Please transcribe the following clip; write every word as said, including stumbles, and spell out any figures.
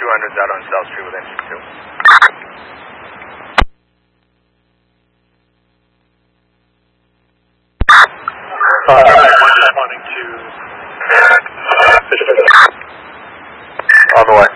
two hundred's out on South Street with engine two. Uh, responding to... On the way.